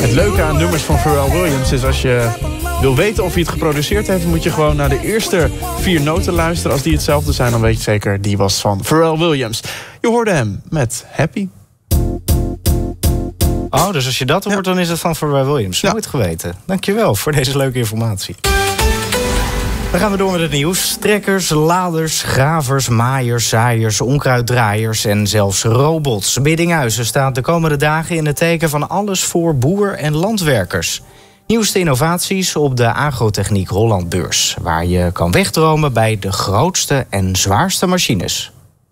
Het leuke aan nummers van Pharrell Williams is als je wil weten of hij het geproduceerd heeft, moet je gewoon naar de eerste 4 noten luisteren. Als die hetzelfde zijn, dan weet je zeker, die was van Pharrell Williams. Je hoorde hem met Happy. Oh, dus als je dat hoort, dan is het van Pharrell Williams. Ja. Nooit geweten. Dankjewel voor deze leuke informatie. Dan gaan we door met het nieuws. Trekkers, laders, gravers, maaiers, zaaiers, onkruiddraaiers en zelfs robots. Biddinghuizen staat de komende dagen in het teken van alles voor boer- en landwerkers. Nieuwste innovaties op de Agrotechniek Hollandbeurs, waar je kan wegdromen bij de grootste en zwaarste machines.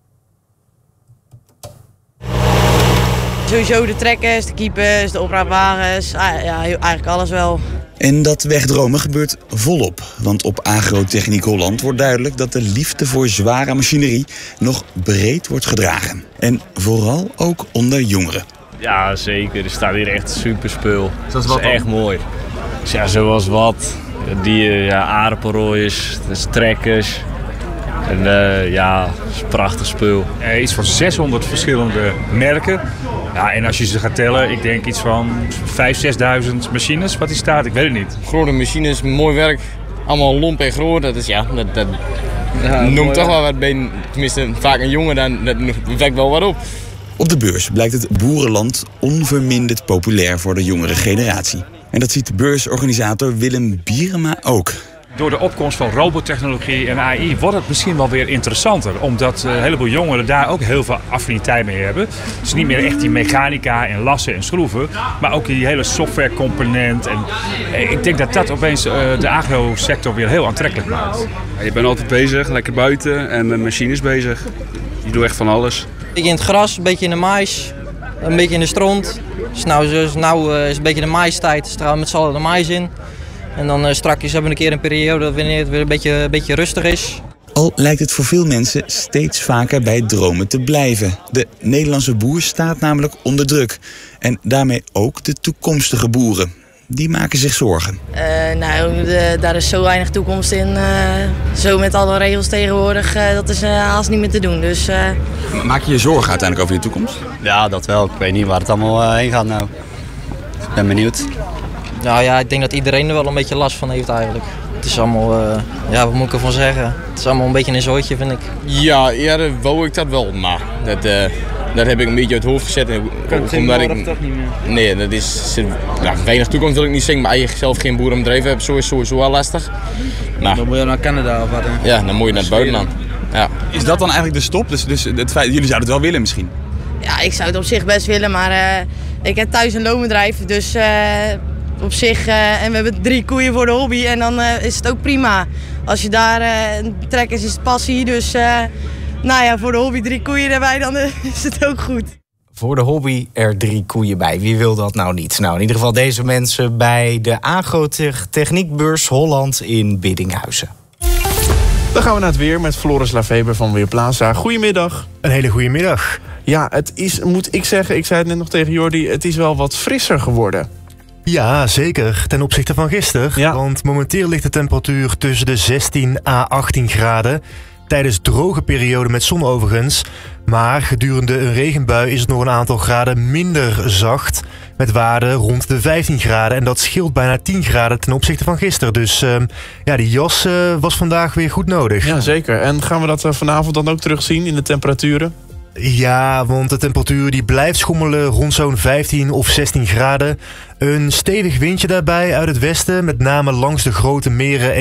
Sowieso de trekkers, de keepers, de opraapwagens, ja, eigenlijk alles wel. En dat wegdromen gebeurt volop. Want op Agrotechniek Holland wordt duidelijk dat de liefde voor zware machinerie nog breed wordt gedragen. En vooral ook onder jongeren. Ja, zeker. Er staat hier echt super spul. Dat is echt mooi. Dus ja, zoals wat. Die aardappelrooiers, dus trekkers. En ja, dat is prachtig spul. Iets van 600 verschillende merken. Ja, en als je ze gaat tellen, ik denk iets van 5.000, 6.000 machines wat hier staat. Ik weet het niet. Grote machines, mooi werk. Allemaal lomp en groot. Dat is dat noemt toch wel wat bij, tenminste vaak een jongen, dat wekt wel wat op. Op de beurs blijkt het boerenland onverminderd populair voor de jongere generatie. En dat ziet beursorganisator Willem Bierema ook. Door de opkomst van robottechnologie en AI wordt het misschien wel weer interessanter. Omdat een heleboel jongeren daar ook heel veel affiniteit mee hebben. Dus niet meer echt die mechanica en lassen en schroeven. Maar ook die hele softwarecomponent. En ik denk dat dat opeens de agrosector weer heel aantrekkelijk maakt. Je bent altijd bezig, lekker buiten en met machines bezig. Je doet echt van alles. Een beetje in het gras, een beetje in de mais, een beetje in de stront. Dus nou is het een beetje de maistijd, dus trouwens met z'n allen de mais in. En dan strakjes hebben we een keer een periode wanneer het weer een beetje rustig is. Al lijkt het voor veel mensen steeds vaker bij dromen te blijven. De Nederlandse boer staat namelijk onder druk. En daarmee ook de toekomstige boeren. Die maken zich zorgen. Daar is zo weinig toekomst in. Zo met alle regels tegenwoordig, dat is haast niet meer te doen. Dus, Maak je je zorgen uiteindelijk over de toekomst? Ja, dat wel. Ik weet niet waar het allemaal heen gaat nou. Ik ben benieuwd. Nou ja, ik denk dat iedereen er wel een beetje last van heeft eigenlijk. Het is allemaal, wat moet ik ervan zeggen? Het is allemaal een beetje een zooitje, vind ik. Ja, eerder wou ik dat wel, maar dat heb ik een beetje uit het hoofd gezet. Omdat ik dat niet meer? Nee, dat is weinig toekomst wil ik niet zeggen, maar als je zelf geen boerenbedrijf hebt, is sowieso wel lastig. Nou, Dan moet je naar Canada of wat? ja, dan moet je naar het buitenland. Ja. Is dat dan eigenlijk de stop? Dus het feit, jullie zouden het wel willen misschien? Ja, ik zou het op zich best willen, maar ik heb thuis een loonbedrijf, dus op zich, en we hebben 3 koeien voor de hobby en dan is het ook prima. Als je daar trekkers is het passie, dus voor de hobby 3 koeien erbij, dan is het ook goed. Voor de hobby er 3 koeien bij. Wie wil dat nou niet? Nou, in ieder geval deze mensen bij de Agrotechniekbeurs Holland in Biddinghuizen. Dan gaan we naar het weer met Floris Laveber van Weerplaza. Goedemiddag. Een hele goede middag. Ja, het is, moet ik zeggen, ik zei het net nog tegen Jordi, het is wel wat frisser geworden. Ja, zeker. Ten opzichte van gisteren. Ja. Want momenteel ligt de temperatuur tussen de 16 à 18 graden. Tijdens droge perioden met zon overigens. Maar gedurende een regenbui is het nog een aantal graden minder zacht. Met waarden rond de 15 graden. En dat scheelt bijna 10 graden ten opzichte van gisteren. Dus die jas was vandaag weer goed nodig. Ja, zeker. En gaan we dat vanavond dan ook terugzien in de temperaturen? Ja, want de temperatuur die blijft schommelen rond zo'n 15 of 16 graden. Een stevig windje daarbij uit het westen, met name langs de grote meren